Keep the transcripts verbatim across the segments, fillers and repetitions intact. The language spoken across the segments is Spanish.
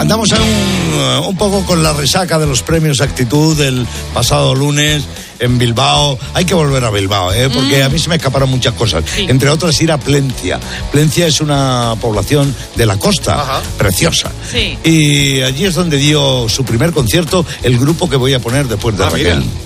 andamos un, un poco con la resaca de los premios Actitud del pasado lunes en Bilbao. Hay que volver a Bilbao, ¿eh? Porque mm. a mí se me escaparon muchas cosas. Sí. Entre otras, ir a Plencia. Plencia es una población de la costa, Ajá. preciosa. Sí. Y allí es donde dio su primer concierto el grupo que voy a poner después de ah, Raquel. Mira.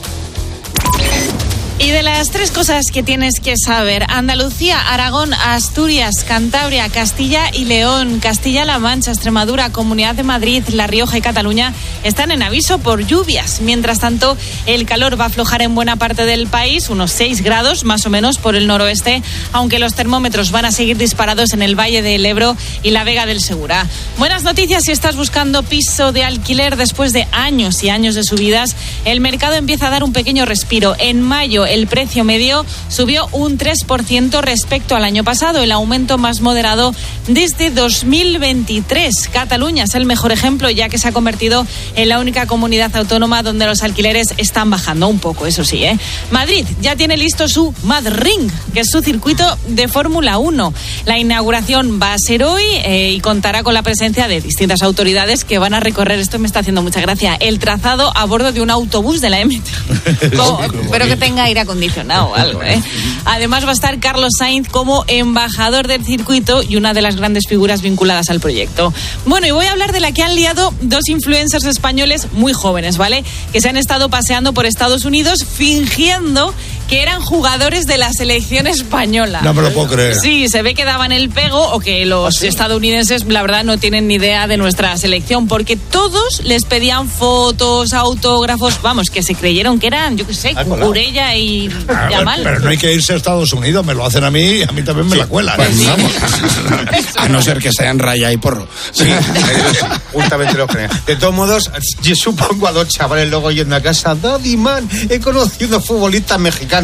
Y de las tres cosas que tienes que saber: Andalucía, Aragón, Asturias, Cantabria, Castilla y León, Castilla-La Mancha, Extremadura, Comunidad de Madrid, La Rioja y Cataluña están en aviso por lluvias. Mientras tanto, el calor va a aflojar en buena parte del país, unos seis grados más o menos por el noroeste, aunque los termómetros van a seguir disparados en el Valle del Ebro y la Vega del Segura. Buenas noticias si estás buscando piso de alquiler después de años y años de subidas. El mercado empieza a dar un pequeño respiro. En mayo, el precio medio subió un tres por ciento respecto al año pasado, el aumento más moderado desde dos mil veintitrés. Cataluña es el mejor ejemplo, ya que se ha convertido en la única comunidad autónoma donde los alquileres están bajando un poco, eso sí, ¿eh? Madrid ya tiene listo su Madring, que es su circuito de Fórmula uno. La inauguración va a ser hoy eh, y contará con la presencia de distintas autoridades que van a recorrer, esto me está haciendo mucha gracia, el trazado a bordo de un autobús de la M T. Como, pero que tenga aire acondicionado o algo, ¿eh? Además va a estar Carlos Sainz como embajador del circuito y una de las grandes figuras vinculadas al proyecto. Bueno, y voy a hablar de la que han liado dos influencers españoles muy jóvenes, ¿vale? Que se han estado paseando por Estados Unidos fingiendo que eran jugadores de la selección española. No me lo puedo creer. Sí, se ve que daban el pego o que los ¿Ah, sí? estadounidenses, la verdad, no tienen ni idea de nuestra selección, porque todos les pedían fotos, autógrafos, vamos, que se creyeron que eran, yo qué sé, Cucurella y ah, Yamal. Pero no hay que irse a Estados Unidos, me lo hacen a mí y a mí también me sí. la cuelan. Pues, ¿eh? Vamos. A no ser que sean raya y porro. Sí, justamente lo creo. De todos modos, yo supongo a dos chavales luego yendo a casa, Daddy man, he conocido futbolistas mexicanos.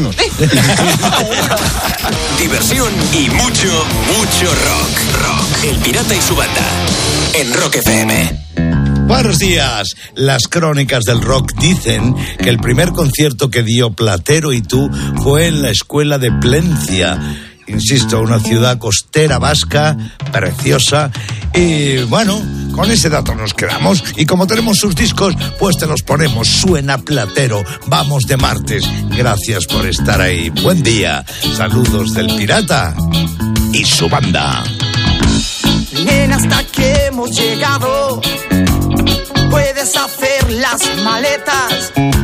Diversión y mucho, mucho rock. Rock. El Pirata y su banda. En Rock F M. Buenos días. Las crónicas del rock dicen que el primer concierto que dio Platero y tú fue en la escuela de Plencia. Insisto, una ciudad costera vasca, preciosa. Y bueno, con ese dato nos quedamos. Y como tenemos sus discos, pues te los ponemos. Suena Platero. Vamos de martes. Gracias por estar ahí. Buen día. Saludos del Pirata y su banda. Nena, hasta que hemos llegado, puedes hacer las maletas.